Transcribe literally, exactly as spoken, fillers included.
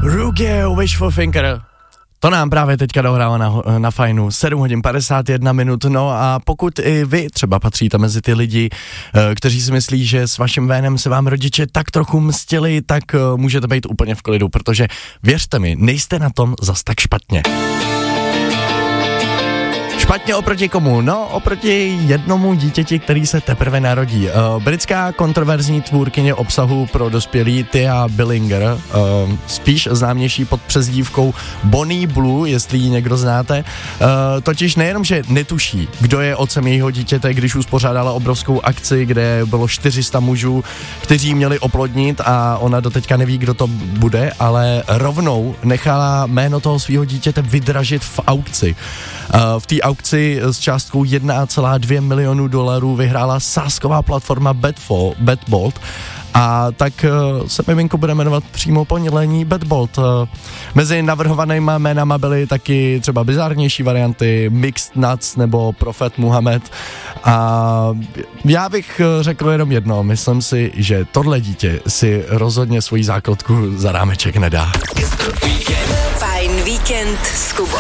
Ruge, Wishful Thinker. To nám právě teďka dohrálo na, na fajnu. sedm hodin padesát jedna minut, no a pokud i vy třeba patříte mezi ty lidi, kteří si myslí, že s vaším vénem se vám rodiče tak trochu mstili, tak můžete být úplně v klidu, protože věřte mi, nejste na tom zas tak špatně. Špatně oproti komu? No, oproti jednomu dítěti, který se teprve narodí. Uh, britská kontroverzní tvůrkyně obsahu pro dospělý Tia Billinger, uh, spíš známější pod přezdívkou Bonnie Blue, jestli ji někdo znáte, uh, totiž nejenom, že netuší, kdo je otcem jejího dítěte, když uspořádala obrovskou akci, kde bylo čtyři sta mužů, kteří měli oplodnit a ona doteďka neví, kdo to bude, ale rovnou nechala jméno toho svého dítěte vydražit v aukci. Uh, v té aukci s částkou jedna celá dvě milionu dolarů vyhrála sázková platforma Betfo, Betbolt a tak uh, se miminko bude jmenovat přímo po nělení Betbolt. Uh, mezi navrhovanýma jménama byly taky třeba bizarnější varianty Mixed Nuts nebo Prophet Muhammad a já bych řekl jenom jedno, myslím si, že tohle dítě si rozhodně svoji základku za rámeček nedá. Fajn víkend s Kubou.